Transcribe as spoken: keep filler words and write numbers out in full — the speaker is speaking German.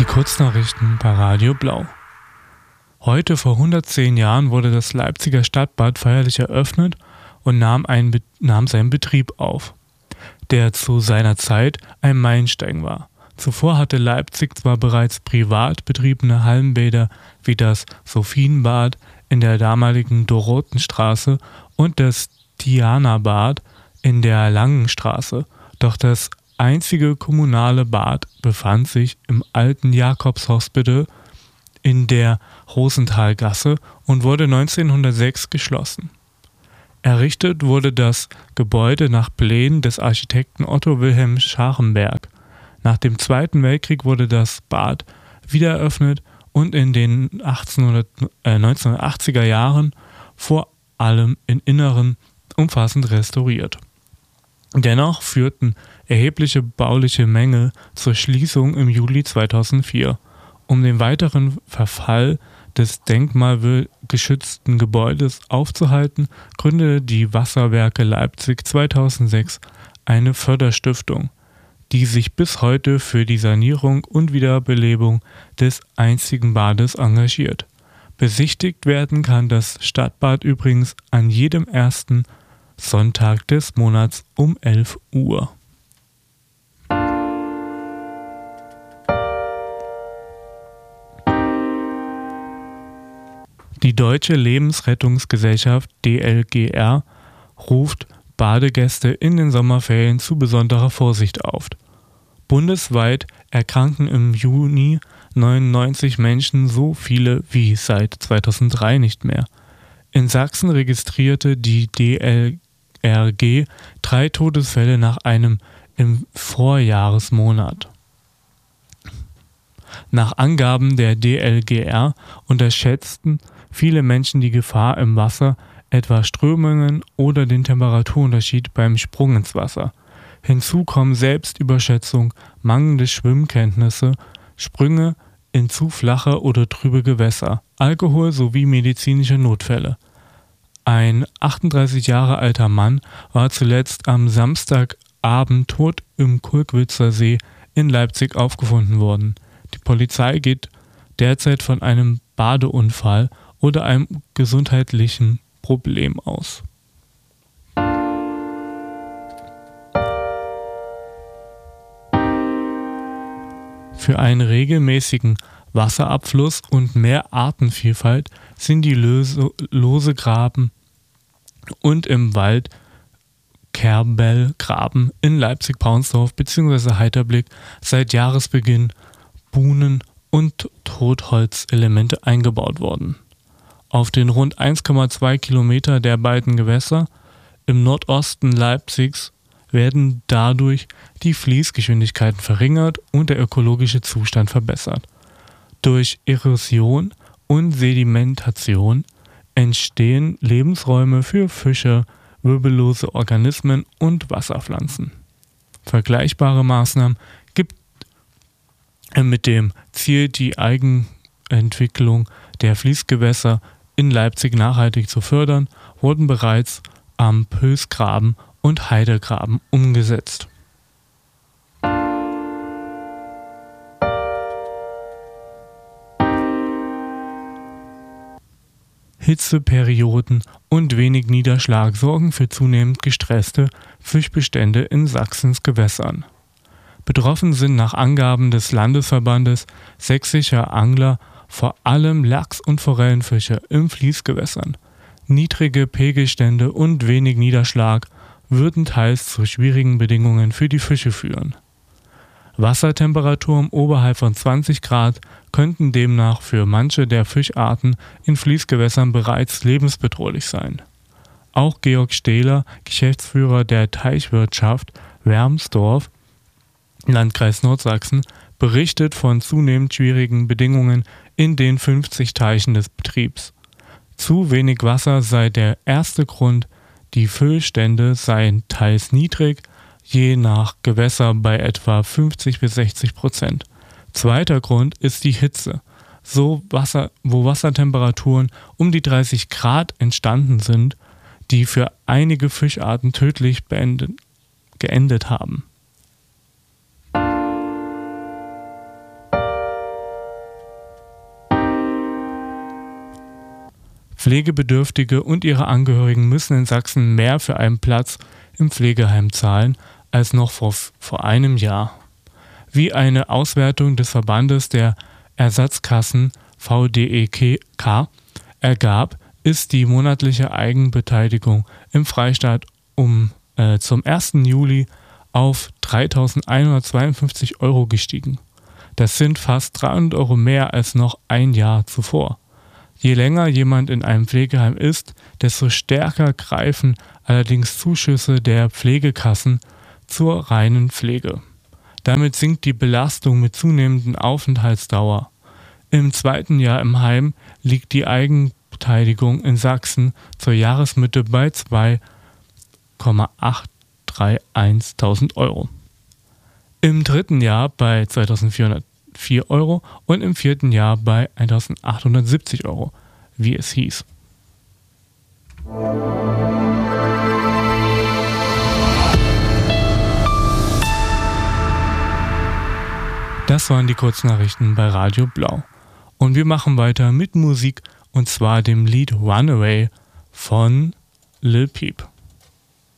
Kurznachrichten bei Radio Blau. Heute vor hundertzehn Jahren wurde das Leipziger Stadtbad feierlich eröffnet und nahm, einen Be- nahm seinen Betrieb auf, der zu seiner Zeit ein Meilenstein war. Zuvor hatte Leipzig zwar bereits privat betriebene Hallenbäder wie das Sophienbad in der damaligen Dorotenstraße und das Dianabad in der Langenstraße, doch das einzige kommunale Bad befand sich im alten Jakobshospital in der Rosenthalgasse und wurde neunzehnhundertsechs geschlossen. Errichtet wurde das Gebäude nach Plänen des Architekten Otto Wilhelm Scharrenberg. Nach dem Zweiten Weltkrieg wurde das Bad wieder eröffnet und in den neunzehnhundertachtziger Jahren vor allem im Inneren umfassend restauriert. Dennoch führten erhebliche bauliche Mängel zur Schließung im Juli zweitausendvier. Um den weiteren Verfall des denkmalgeschützten Gebäudes aufzuhalten, gründete die Wasserwerke Leipzig zweitausendsechs eine Förderstiftung, die sich bis heute für die Sanierung und Wiederbelebung des einzigen Bades engagiert. Besichtigt werden kann das Stadtbad übrigens an jedem ersten Sonntag des Monats um elf Uhr. Die Deutsche Lebensrettungsgesellschaft D L G R ruft Badegäste in den Sommerferien zu besonderer Vorsicht auf. Bundesweit erkranken im Juni neunundneunzig Menschen, so viele wie seit zweitausenddrei nicht mehr. In Sachsen registrierte die D L R G drei Todesfälle nach einem im Vorjahresmonat. Nach Angaben der D L G R unterschätzten viele Menschen die Gefahr im Wasser, etwa Strömungen oder den Temperaturunterschied beim Sprung ins Wasser. Hinzu kommen Selbstüberschätzung, mangelnde Schwimmkenntnisse, Sprünge in zu flache oder trübe Gewässer, Alkohol sowie medizinische Notfälle. Ein achtunddreißig Jahre alter Mann war zuletzt am Samstagabend tot im Kulkwitzer See in Leipzig aufgefunden worden. Die Polizei geht derzeit von einem Badeunfall oder einem gesundheitlichen Problem aus. Für einen regelmäßigen Wasserabfluss und mehr Artenvielfalt sind die Löse, Losegraben und im Wald Kerbelgraben in Leipzig-Paunsdorf bzw. Heiterblick seit Jahresbeginn Buhnen- und Totholzelemente eingebaut worden. Auf den rund eins Komma zwei Kilometer der beiden Gewässer im Nordosten Leipzigs werden dadurch die Fließgeschwindigkeiten verringert und der ökologische Zustand verbessert. Durch Erosion und Sedimentation entstehen Lebensräume für Fische, wirbellose Organismen und Wasserpflanzen. Vergleichbare Maßnahmen gibt es mit dem Ziel, die Eigenentwicklung der Fließgewässer in Leipzig nachhaltig zu fördern, wurden bereits am Pölsgraben und Heidegraben umgesetzt. Hitzeperioden und wenig Niederschlag sorgen für zunehmend gestresste Fischbestände in Sachsens Gewässern. Betroffen sind nach Angaben des Landesverbandes sächsischer Angler vor allem Lachs- und Forellenfische im Fließgewässern. Niedrige Pegelstände und wenig Niederschlag würden teils zu schwierigen Bedingungen für die Fische führen. Wassertemperaturen oberhalb von zwanzig Grad könnten demnach für manche der Fischarten in Fließgewässern bereits lebensbedrohlich sein. Auch Georg Stehler, Geschäftsführer der Teichwirtschaft Wermsdorf, Landkreis Nordsachsen, berichtet von zunehmend schwierigen Bedingungen in den fünfzig Teichen des Betriebs. Zu wenig Wasser sei der erste Grund, die Füllstände seien teils niedrig, je nach Gewässer bei etwa fünfzig bis sechzig Prozent. Zweiter Grund ist die Hitze. So Wasser, wo Wassertemperaturen um die dreißig Grad entstanden sind, die für einige Fischarten tödlich beendet, geendet haben. Pflegebedürftige und ihre Angehörigen müssen in Sachsen mehr für einen Platz im Pflegeheim zahlen als noch vor, vor einem Jahr. Wie eine Auswertung des Verbandes der Ersatzkassen V D E K ergab, ist die monatliche Eigenbeteiligung im Freistaat um äh, zum ersten Juli auf dreitausendeinhundertzweiundfünfzig Euro gestiegen. Das sind fast dreihundert Euro mehr als noch ein Jahr zuvor. Je länger jemand in einem Pflegeheim ist, desto stärker greifen allerdings Zuschüsse der Pflegekassen zur reinen Pflege. Damit sinkt die Belastung mit zunehmendem Aufenthaltsdauer. Im zweiten Jahr im Heim liegt die Eigenbeteiligung in Sachsen zur Jahresmitte bei zwei Komma achthunderteinunddreißigtausend Euro. Im dritten Jahr bei zweitausendvierhundertvier Euro und im vierten Jahr bei eintausendachthundertsiebzig Euro, wie es hieß. Das waren die Kurznachrichten bei Radio Blau. Und wir machen weiter mit Musik, und zwar dem Lied Runaway von Lil Peep.